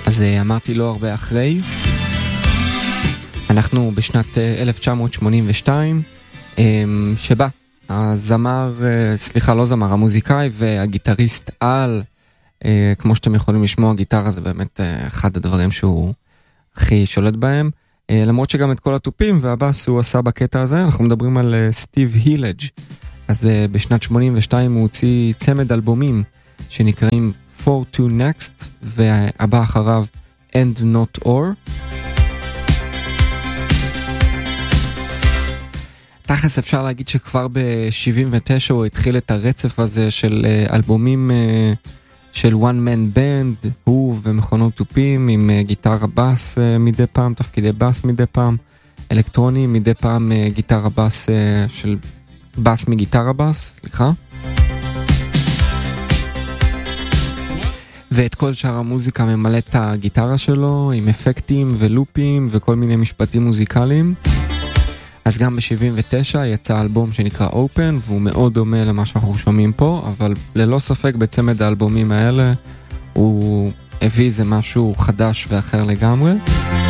אז אמרתי לא הרבה אחרי. אנחנו בשנת 1982, שבה הזמר, סליחה, לא זמר, המוזיקאי והגיטריסט על, כמו שאתם יכולים לשמוע, גיטרה זה באמת אחד הדברים שהוא הכי שולט בהם, למרות שגם את כל הטופים והבאס הוא עשה בקטע הזה. אנחנו מדברים על סטיב הילג'. אז בשנת 82 הוא הוציא צמד אלבומים שנקראים For to Next, והבא אחריו And Not Or. תכלס אפשר להגיד שכבר ב-79 הוא התחיל את הרצף הזה של אלבומים של One Man Band, הוא ומכונות טופים עם גיטרה בס מדי פעם, תפקידי בס מדי פעם, אלקטרוני מדי פעם, גיטרה בס של בס מגיטרה בס, סליחה. ואת כל שאר המוזיקה ממלא את הגיטרה שלו עם אפקטים ולופים וכל מיני משפטים מוזיקליים. אז גם ב-79 יצא אלבום שנקרא Open, והוא מאוד דומה למה שאנחנו שומעים פה, אבל ללא ספק בצמד האלבומים האלה הוא הביא איזה משהו חדש ואחר לגמרי.